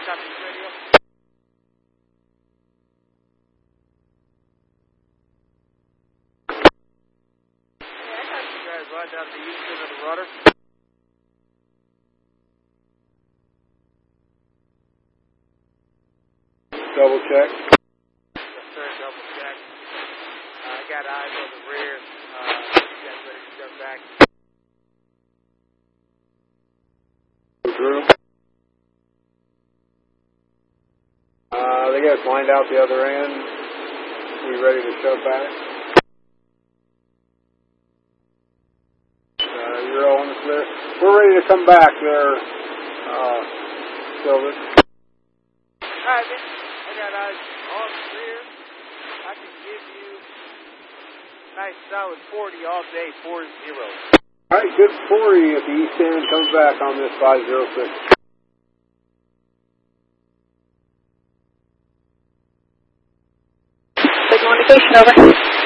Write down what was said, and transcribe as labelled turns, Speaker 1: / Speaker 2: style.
Speaker 1: Copy radio. Yeah, I got you guys right down to the east end of the rudder.
Speaker 2: Double check.
Speaker 1: Yes, sir, double check. I got eyes on the rear. You guys ready to jump back?
Speaker 2: Through. They got us lined out the other end. We ready to shove back? You're all on the clear. We're ready to come back there, Silver.
Speaker 1: Alright, man. I got eyes on the rear. I can give you nice solid 40 all day, 40.
Speaker 2: Alright, good 40 at the east end. Comes back on this 506.
Speaker 3: Signal indication, over.